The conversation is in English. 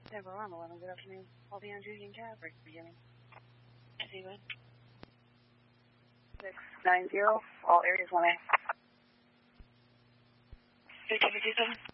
Denver Llama 11, good afternoon. All the Andrew Union Cab, break beginning. Yes, you would. 690, all areas 1A. 5227.